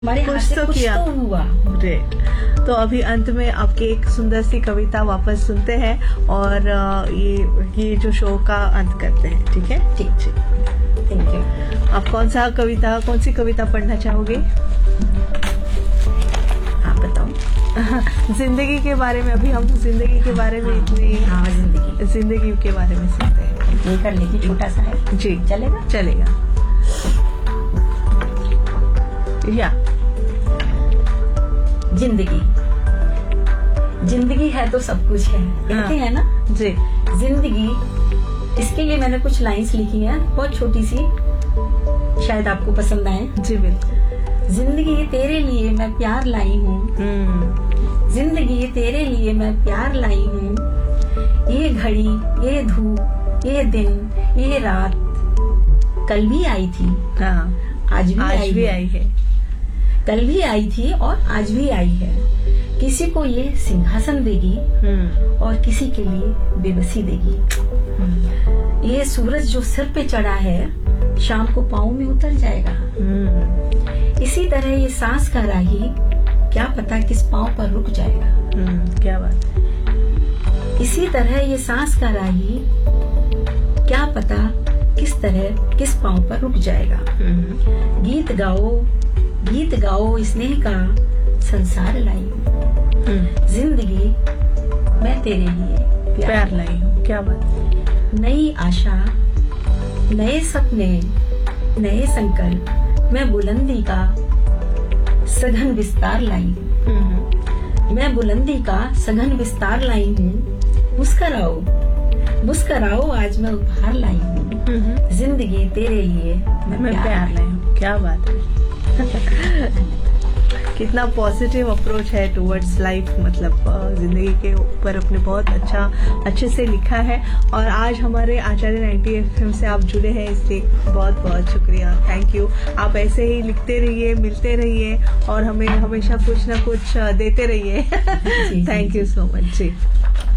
हमारे हाथ से कुछ तो हुआ। ग्रेट। तो अभी अंत में आपकी एक सुंदर सी कविता वापस सुनते हैं और ये जो शो का अंत करते हैं, ठीक है? ठीक ठीक, थैंक यू। आप कौन सी कविता पढ़ना चाहोगे? आप बताओ। जिंदगी के बारे में, अभी हम जिंदगी के बारे में इतनी जिंदगी के बारे में सुनते हैं। ये कर लेगी, छोटा सा है जी, चलेगा चलेगा। या जिंदगी है तो सब कुछ है, कहते हैं ना जी। जिंदगी, इसके लिए मैंने कुछ लाइंस लिखी है, बहुत छोटी सी, शायद आपको पसंद आए। जी बिल्कुल। जिंदगी तेरे लिए मैं प्यार लाई हूँ, जिंदगी तेरे लिए मैं प्यार लाई हूँ। ये घड़ी, ये धूप, ये दिन, ये रात कल भी आई थी, हाँ, आज भी आई है। कल भी आई थी और आज भी आई है। किसी को ये सिंहासन देगी और किसी के लिए बेबसी देगी। ये सूरज जो सिर पे चढ़ा है शाम को पाँव में उतर जाएगा। इसी तरह ये सांस का राही क्या पता किस पाँव पर रुक जाएगा। क्या बात। इसी तरह ये सांस का राही क्या पता किस पाँव पर रुक जाएगा। गीत गाओ स्नेह का संसार लाई हूँ। जिंदगी मैं तेरे लिए प्यार लाई हूँ। क्या बात। नई आशा, नए सपने, नए संकल्प, मैं बुलंदी का सघन विस्तार लाई हूँ। मैं बुलंदी का सघन विस्तार लाई हूँ। मुस्कराओ आज मैं उपहार लाई हूँ। जिंदगी तेरे लिए मैं प्यार लाई हूँ। क्या बात है। कितना पॉजिटिव अप्रोच है टुवर्ड्स लाइफ, मतलब जिंदगी के ऊपर अपने बहुत अच्छे से लिखा है। और आज हमारे आचार्य 90 FM से आप जुड़े हैं, इसलिए बहुत बहुत शुक्रिया, थैंक यू। आप ऐसे ही लिखते रहिए, मिलते रहिए और हमें हमेशा कुछ ना कुछ देते रहिए। Thank you so much ji.